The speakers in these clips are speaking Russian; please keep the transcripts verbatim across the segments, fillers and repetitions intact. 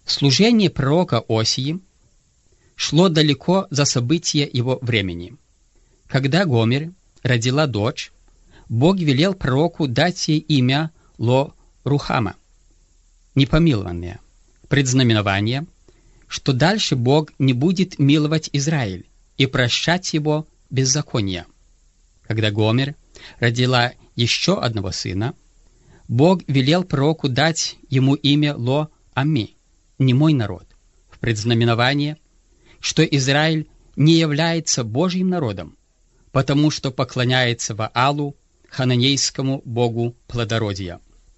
Служение пророка Осии шло далеко за события его времени. Когда Гомер родила дочь, Бог велел пророку дать ей имя Ло-Рухама, непомилованное, предзнаменование, что дальше Бог не будет миловать Израиль и прощать его беззаконие. Когда Гомер родила еще одного сына, Бог велел пророку дать ему имя Ло-Ами, не мой народ, в предзнаменование, что Израиль не является Божьим народом, потому что поклоняется Ваалу, хананейскому богу плодородия.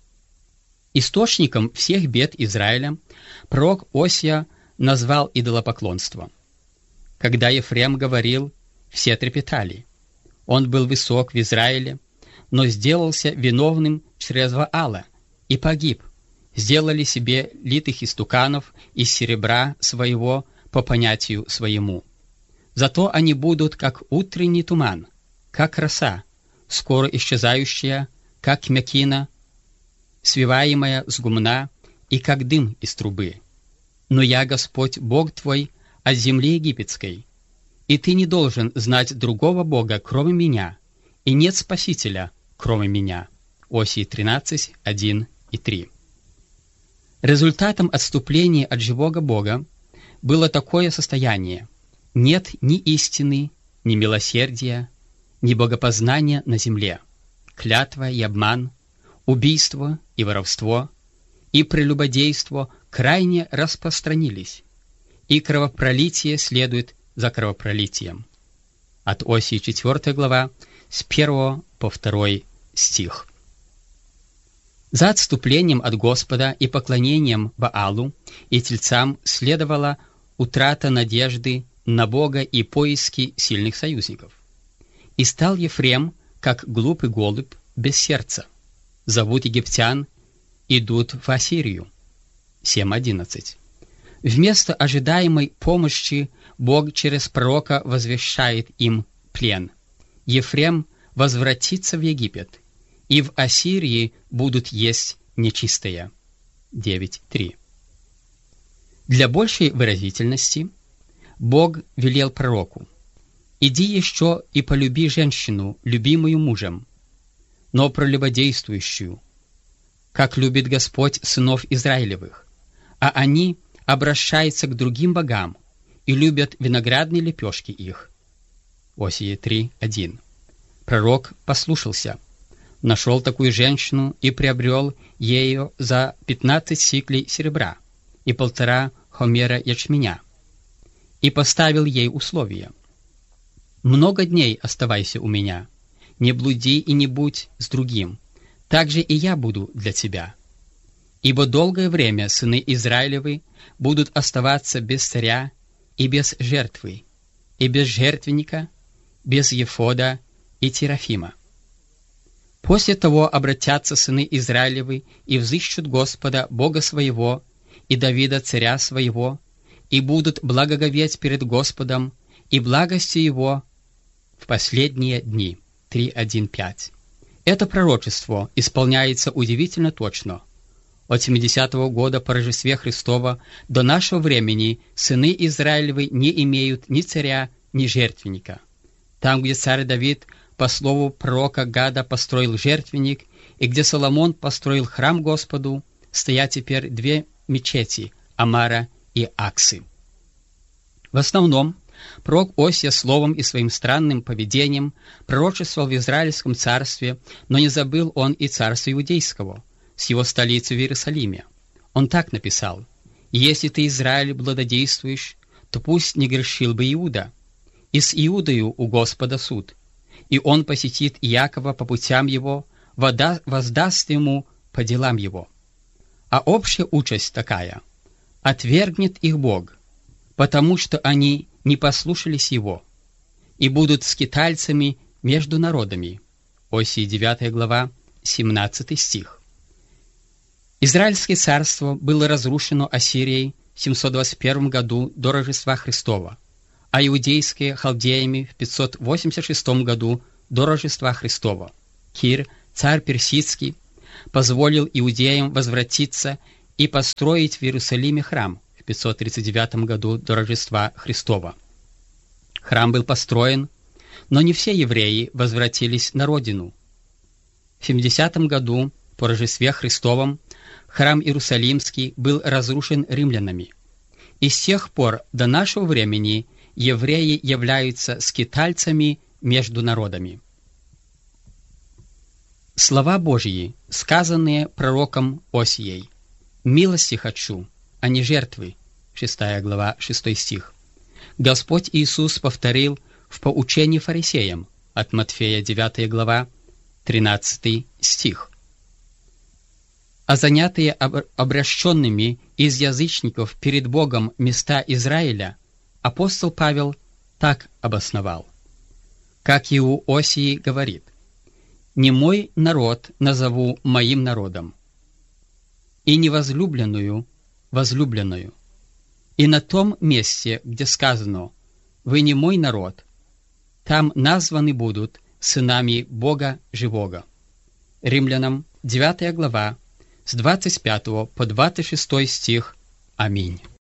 Источником всех бед Израиля пророк Осия назвал идолопоклонство. Когда Ефрем говорил, все трепетали. Он был высок в Израиле, но сделался виновным через Ваала и погиб. Сделали себе литых истуканов из серебра своего по понятию своему. Зато они будут, как утренний туман, как роса, скоро исчезающая, как мякина, свиваемая с гумна, и как дым из трубы. Но я, Господь, Бог твой, от земли египетской, и ты не должен знать другого Бога, кроме меня, и нет Спасителя, кроме меня». Осии тринадцать, один и три. Результатом отступления от живого Бога было такое состояние: нет ни истины, ни милосердия, ни богопознания на земле, клятва и обман, убийство и воровство, и прелюбодейство крайне распространились, и кровопролитие следует за кровопролитием. От Осии четвёртая глава, с первого по второй стих. За отступлением от Господа и поклонением Ваалу и тельцам следовала утрата надежды на Бога и поиски сильных союзников. И стал Ефрем, как глупый голубь, без сердца. Зовут египтян, идут в Ассирию. семь одиннадцать. Вместо ожидаемой помощи Бог через пророка возвещает им плен. Ефрем возвратится в Египет, и в Ассирии будут есть нечистое. девять три. Для большей выразительности Бог велел пророку: «Иди еще и полюби женщину, любимую мужем, но прелюбодействующую, как любит Господь сынов Израилевых, а они обращаются к другим богам и любят виноградные лепешки их». Осия три один. Пророк послушался, нашел такую женщину и приобрел ею за пятнадцать сиклей серебра и полтора хомера ячменя, и поставил ей условие: «Много дней оставайся у меня, не блуди и не будь с другим, так же и я буду для тебя. Ибо долгое время сыны Израилевы будут оставаться без царя и без жертвы, и без жертвенника, без ефода и терафима. После того обратятся сыны Израилевы и взыщут Господа, Бога своего, и Давида, царя своего, и будут благоговеть перед Господом, и благостью Его в последние дни». три один пять. Это пророчество исполняется удивительно точно. От семидесятого года по Рождестве Христова до нашего времени сыны Израилевы не имеют ни царя, ни жертвенника. Там, где царь Давид по слову пророка Гада построил жертвенник, и где Соломон построил храм Господу, стоят теперь две мечети — Амара и Аксы. В основном пророк Осия словом и своим странным поведением пророчествовал в Израильском царстве, но не забыл он и царства Иудейского, с его столицей в Иерусалиме. Он так написал: «Если ты, Израиль, благодействуешь, то пусть не грешил бы Иуда, и с Иудою у Господа суд, и он посетит Иакова по путям его, вода воздаст ему по делам его». А общая участь такая: отвергнет их Бог, потому что они не послушались Его, и будут скитальцами между народами. Осия девятая глава, семнадцатый стих. Израильское царство было разрушено Ассирией в семьсот двадцать первом году до Рождества Христова, а иудейское — халдеями в пятьсот восемьдесят шестом году до Рождества Христова. Кир, царь персидский, позволил иудеям возвратиться и построить в Иерусалиме храм в пятьсот тридцать девятом году до Рождества Христова. Храм был построен, но не все евреи возвратились на родину. В семидесятом году по Рождестве Христовом храм Иерусалимский был разрушен римлянами, и с тех пор до нашего времени евреи являются скитальцами между народами. Слова Божьи, сказанные пророком Осией: «Милости хочу, а не жертвы», шестая глава, шестой стих, Господь Иисус повторил в поучении фарисеям от Матфея девятая глава, тринадцатый стих. А занятые обращенными из язычников перед Богом места Израиля апостол Павел так обосновал. Как и у Осии говорит: «Не мой народ назову моим народом, и невозлюбленную возлюбленную». И на том месте, где сказано «Вы не мой народ», там названы будут сынами Бога живого. Римлянам девятая глава, с двадцать пятого по двадцать шестой стих. Аминь.